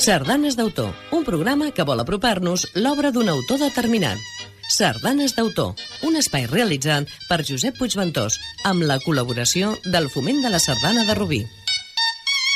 Sardanes d'autor, un programa que vol apropar-nos l'obra d'un autor determinat. Sardanes d'autor, un espai realitzat per Josep Puigventós, amb la col·laboració del Foment de la Sardana de Rubí.